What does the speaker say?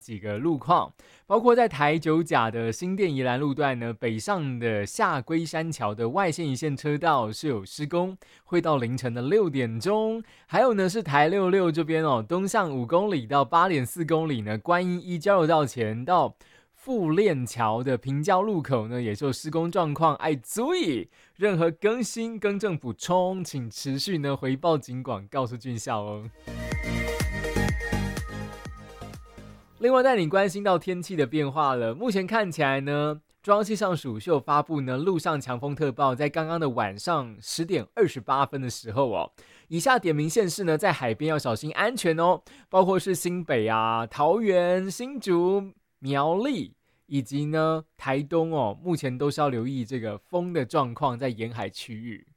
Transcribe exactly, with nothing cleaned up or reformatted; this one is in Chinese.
几个路况，包括在台九甲的新店宜兰路段呢，北上的下龟山桥的外线一线车道是有施工，会到凌晨的六点钟。还有呢是台六六这边哦，东向五公里到八点四公里呢，观音一交流道前到富链桥的平交路口呢，也受施工状况，爱注意。任何更新、更正、补充，请持续呢回报警广，告诉军校哦。另外带你关心到天气的变化了，目前看起来呢，中央气象署是有发布呢陆上强风特报，在刚刚的晚上十点二十八分的时候哦，以下点名县市呢在海边要小心安全哦，包括是新北啊、桃园、新竹、苗栗以及呢台东哦，目前都是要留意这个风的状况在沿海区域。